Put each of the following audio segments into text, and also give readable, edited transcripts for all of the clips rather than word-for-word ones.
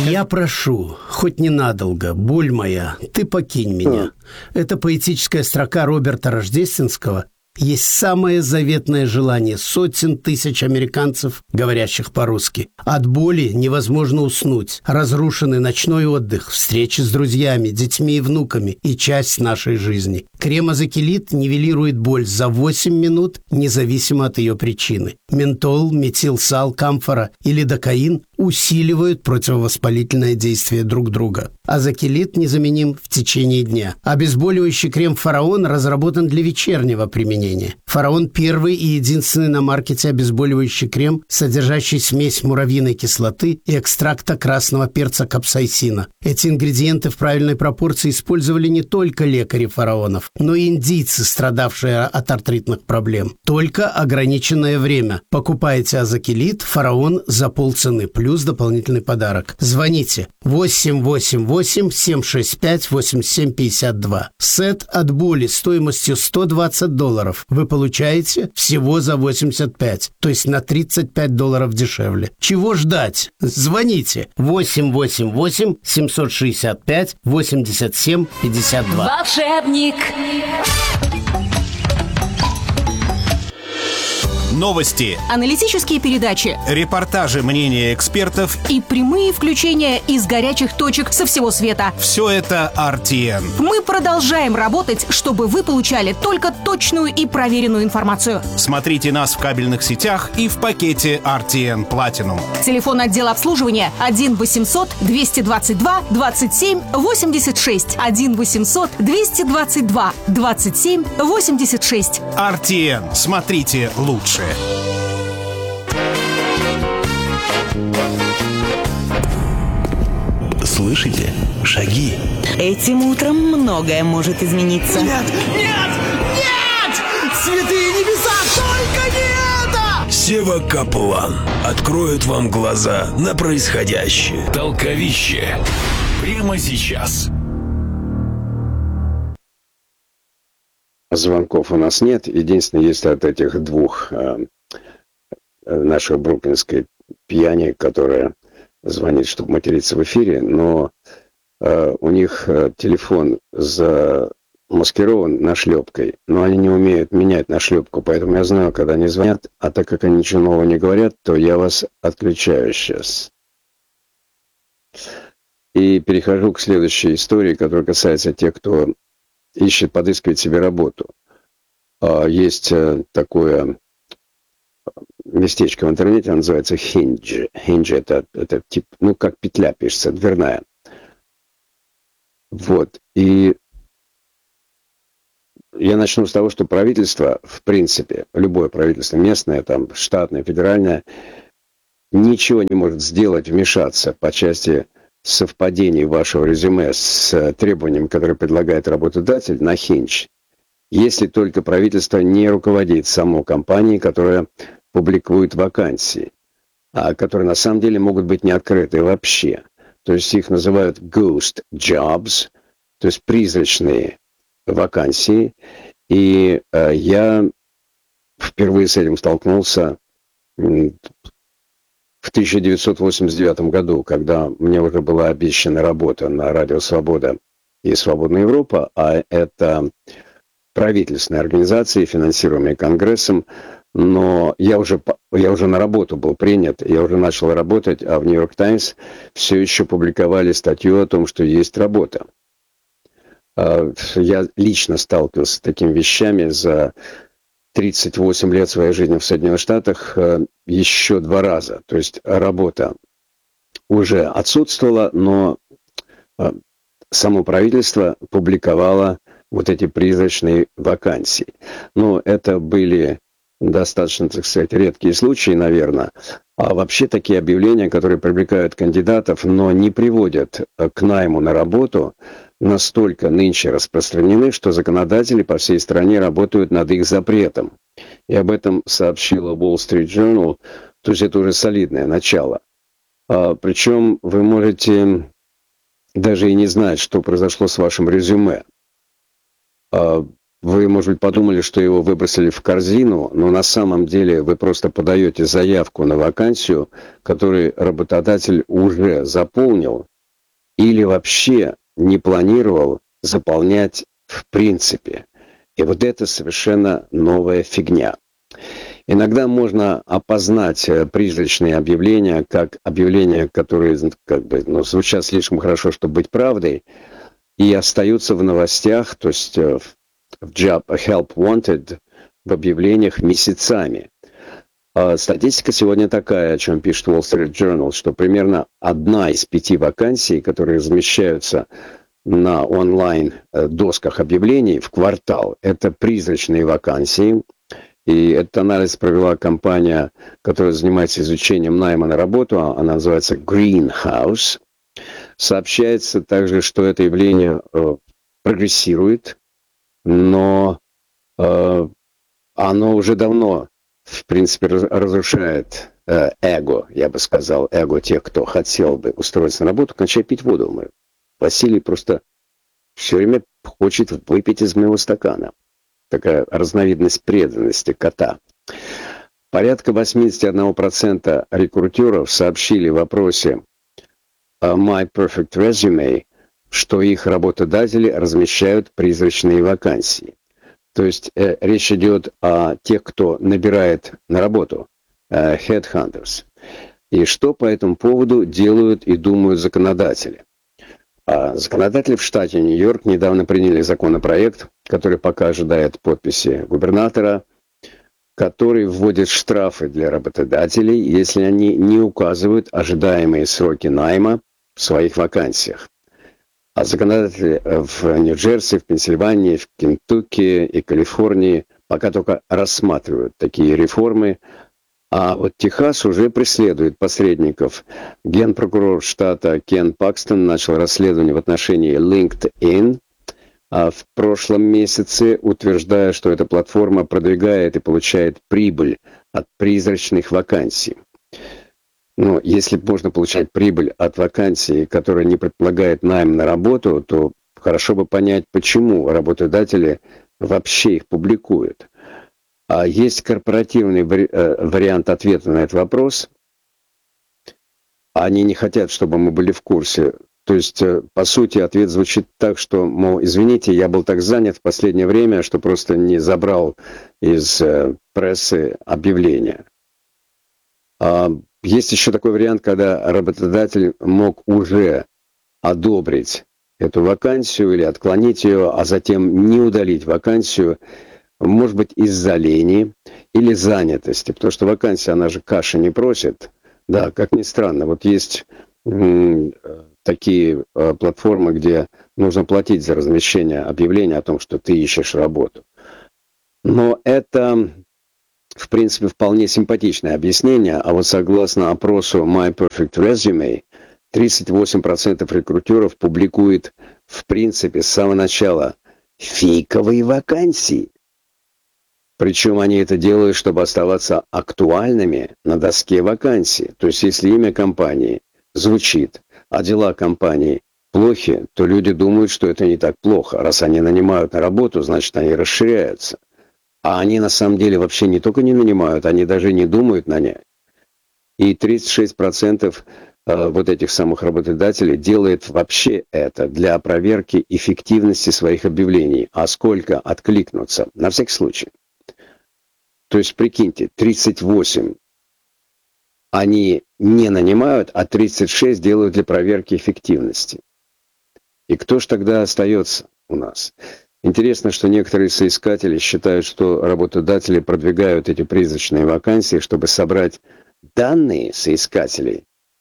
Я прошу, хоть ненадолго, боль моя, ты покинь меня. Это поэтическая строка Роберта Рождественского есть самое заветное желание сотен тысяч американцев, говорящих по-русски. От боли невозможно уснуть. Разрушенный ночной отдых, встречи с друзьями, детьми и внуками и часть нашей жизни. Крем Азакилит нивелирует боль за 8 минут, независимо от ее причины. Ментол, метилсал, камфора и лидокаин усиливают противовоспалительное действие друг друга. Азакилит незаменим в течение дня. Обезболивающий крем «Фараон» разработан для вечернего применения. «Фараон» – первый и единственный на маркете обезболивающий крем, содержащий смесь муравьиной кислоты и экстракта красного перца капсаицина. Эти ингредиенты в правильной пропорции использовали не только лекари фараонов, но и индийцы, страдавшие от артритных проблем. Только ограниченное время. Покупайте Азакилит «Фараон» за полцены, плюс дополнительный подарок. Звоните 888-765-8752. Сет от боли стоимостью $120 вы получаете всего за 85, то есть на $35 дешевле. Чего ждать? Звоните 888-765-8752. Волшебник. Новости, Аналитические передачи репортажи, мнения экспертов. и прямые включения из горячих точек со всего света. Все это RTN. Мы продолжаем работать, чтобы вы получали только точную и проверенную информацию. Смотрите нас в кабельных сетях и в пакете RTN Platinum. Телефон отдела обслуживания 1-800-222-27-86. 1-800-222-27-86. RTN. Смотрите лучше. Слышите? Шаги. Этим утром многое может измениться. Нет! Нет! Нет! Святые небеса, только не это! Сева Каплан откроет вам глаза на происходящее. Толковище. Прямо сейчас. Звонков у нас нет. Единственное, есть от этих двух нашей бруклинской пьяни, которая звонит, чтобы материться в эфире, но у них телефон замаскирован нашлепкой, но они не умеют менять нашлепку, поэтому я знаю, когда они звонят, а так как они ничего нового не говорят, то я вас отключаю сейчас. И перехожу к следующей истории, которая касается тех, кто подыскивает себе работу. Есть такое местечко в интернете, оно называется Hinge. Hinge это тип, как петля пишется, дверная. Вот. И я начну с того, что правительство, в принципе, любое правительство, местное, там, штатное, федеральное, ничего не может сделать, вмешаться по части совпадений вашего резюме с требованием, которое предлагает работодатель на Hinge, если только правительство не руководит самой компанией, которая публикует вакансии, которые на самом деле могут быть не открыты вообще. То есть их называют ghost jobs, то есть призрачные вакансии. И я впервые с этим столкнулся в 1989 году, когда мне уже была обещана работа на Радио Свобода и Свободная Европа, а это правительственные организации, финансируемые Конгрессом, но я уже на работу был принят, я уже начал работать, а в Нью-Йорк Таймс все еще публиковали статью о том, что есть работа. Я лично сталкивался с такими вещами за 38 лет своей жизни в Соединенных Штатах еще 2 раза. То есть работа уже отсутствовала, но само правительство публиковало вот эти призрачные вакансии. Но это были достаточно, так сказать, редкие случаи, наверное. А вообще такие объявления, которые привлекают кандидатов, но не приводят к найму на работу, настолько нынче распространены, что законодатели по всей стране работают над их запретом. И об этом сообщила Wall Street Journal, то есть это уже солидное начало. Причем вы можете даже и не знать, что произошло с вашим резюме. Вы, может быть, подумали, что его выбросили в корзину, но на самом деле вы просто подаете заявку на вакансию, которую работодатель уже заполнил или вообще не планировал заполнять в принципе. И вот это совершенно новая фигня. Иногда можно опознать призрачные объявления как объявления, которые звучат слишком хорошо, чтобы быть правдой, и остаются в новостях, то есть в job help wanted, в объявлениях месяцами. Статистика сегодня такая, о чем пишет Wall Street Journal, что примерно 1 из 5 вакансий, которые размещаются на онлайн-досках объявлений в квартал, это призрачные вакансии. И этот анализ провела компания, которая занимается изучением найма на работу, она называется Greenhouse. Сообщается также, что это явление прогрессирует, но оно уже давно, в принципе, разрушает эго, я бы сказал, эго тех, кто хотел бы устроиться на работу, кончай пить воду. Василий просто все время хочет выпить из моего стакана. Такая разновидность преданности кота. Порядка 81% рекрутеров сообщили в опросе My Perfect Resume, что их работодатели размещают призрачные вакансии. То есть речь идет о тех, кто набирает на работу, headhunters. И что по этому поводу делают и думают законодатели? Законодатели в штате Нью-Йорк недавно приняли законопроект, который пока ожидает подписи губернатора, который вводит штрафы для работодателей, если они не указывают ожидаемые сроки найма в своих вакансиях. А законодатели в Нью-Джерси, в Пенсильвании, в Кентукки и Калифорнии пока только рассматривают такие реформы, а вот Техас уже преследует посредников. Генпрокурор штата Кен Пакстон начал расследование в отношении LinkedIn в прошлом месяце, утверждая, что эта платформа продвигает и получает прибыль от призрачных вакансий. Но если можно получать прибыль от вакансии, которая не предполагает найм на работу, то хорошо бы понять, почему работодатели вообще их публикуют. А есть корпоративный вариант ответа на этот вопрос. Они не хотят, чтобы мы были в курсе. То есть, по сути, ответ звучит так, что, мол, извините, я был так занят в последнее время, что просто не забрал из прессы объявления. Есть еще такой вариант, когда работодатель мог уже одобрить эту вакансию или отклонить ее, а затем не удалить вакансию, может быть, из-за лени или занятости, потому что вакансия, она же каши не просит. Да, как ни странно, вот есть такие платформы, где нужно платить за размещение объявления о том, что ты ищешь работу. Но это, в принципе, вполне симпатичное объяснение, а вот согласно опросу My Perfect Resume, 38% рекрутеров публикует, в принципе, с самого начала фейковые вакансии. Причем они это делают, чтобы оставаться актуальными на доске вакансий. То есть, если имя компании звучит, а дела компании плохи, то люди думают, что это не так плохо. Раз они нанимают на работу, значит, они расширяются. А они на самом деле вообще не только не нанимают, они даже не думают нанять. И 36% вот этих самых работодателей делает вообще это для проверки эффективности своих объявлений. А сколько откликнутся? На всякий случай. То есть, прикиньте, 38 они не нанимают, а 36 делают для проверки эффективности. И кто же тогда остается у нас? Интересно, что некоторые соискатели считают, что работодатели продвигают эти призрачные вакансии, чтобы собрать данные соискателей.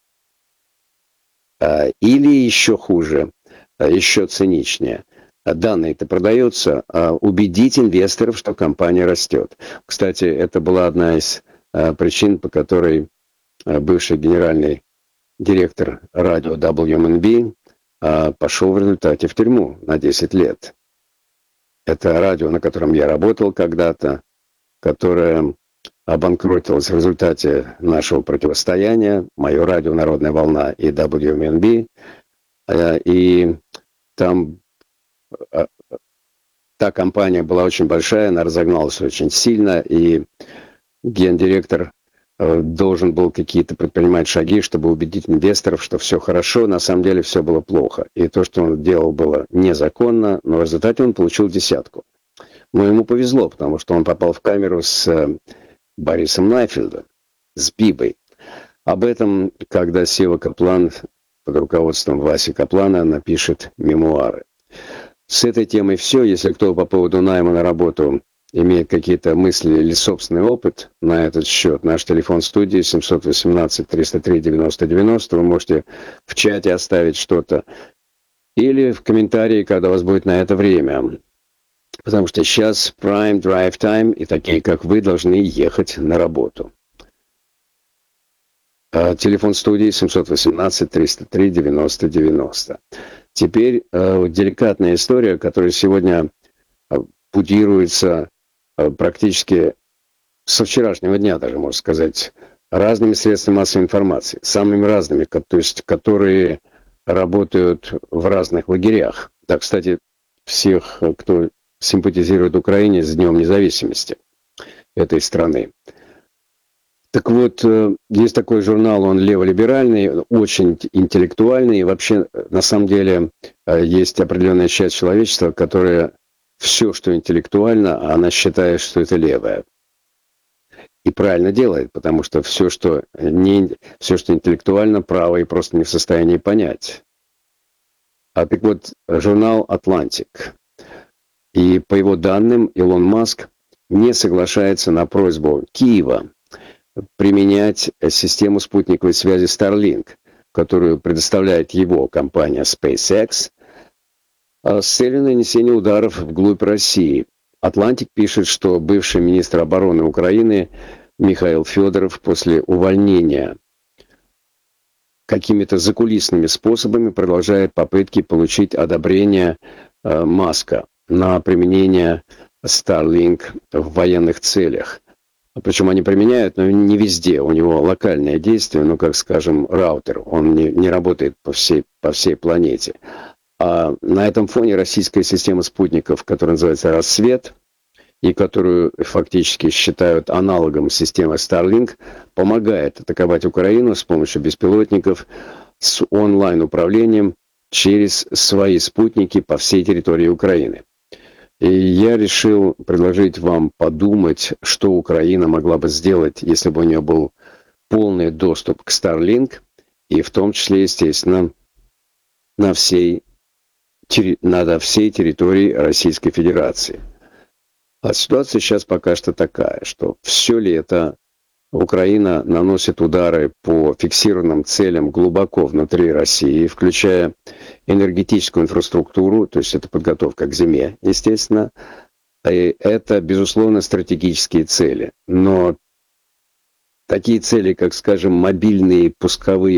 Или еще хуже, еще циничнее. Данные-то продаются, убедить инвесторов, что компания растет. Кстати, это была одна из причин, по которой бывший генеральный директор радио WMNB пошел в результате в тюрьму на 10 лет. Это радио, на котором я работал когда-то, которое обанкротилось в результате нашего противостояния, мое радио «Народная волна» и WMNB. И там та компания была очень большая, она разогналась очень сильно, и гендиректор должен был какие-то предпринимать шаги, чтобы убедить инвесторов, что все хорошо, на самом деле все было плохо. И то, что он делал, было незаконно, но в результате он получил 10. Но ему повезло, потому что он попал в камеру с Борисом Найфельдом, с Бибой. Об этом, когда Сева Каплан под руководством Васи Каплана напишет мемуары. С этой темой все. Если кто по поводу найма на работу имеет какие-то мысли или собственный опыт на этот счет, наш телефон студии 718-303-90-90. Вы можете в чате оставить что-то или в комментарии, когда у вас будет на это время. Потому что сейчас prime drive time, и такие, как вы, должны ехать на работу. Телефон студии 718-303-90-90. Теперь деликатная история, которая сегодня путируется практически со вчерашнего дня, даже можно сказать, разными средствами массовой информации, самыми разными, то есть которые работают в разных лагерях. Да, кстати, всех, кто симпатизирует Украине с Днем независимости этой страны. Так вот, есть такой журнал, он леволиберальный, очень интеллектуальный, и вообще, на самом деле, есть определенная часть человечества, которая все, что интеллектуально, она считает, что это левое. И правильно делает, потому что все, что интеллектуально, правое и просто не в состоянии понять. Так вот, журнал «Атлантик». И по его данным, Илон Маск не соглашается на просьбу Киева применять систему спутниковой связи Starlink, которую предоставляет его компания SpaceX, с целью нанесения ударов вглубь России. «Атлантик» пишет, что бывший министр обороны Украины Михаил Федоров после увольнения какими-то закулисными способами продолжает попытки получить одобрение Маска на применение Starlink в военных целях. Причем они применяют, но не везде. У него локальное действие, ну, как, скажем, раутер. Он не работает по всей планете. А на этом фоне российская система спутников, которая называется «Рассвет», и которую фактически считают аналогом системы Starlink, помогает атаковать Украину с помощью беспилотников с онлайн-управлением через свои спутники по всей территории Украины. И я решил предложить вам подумать, что Украина могла бы сделать, если бы у нее был полный доступ к Starlink, и в том числе, естественно, на всей территории Российской Федерации. А ситуация сейчас пока что такая, что все лето Украина наносит удары по фиксированным целям глубоко внутри России, включая энергетическую инфраструктуру, то есть это подготовка к зиме, естественно. И это, безусловно, стратегические цели. Но такие цели, как, скажем, мобильные пусковые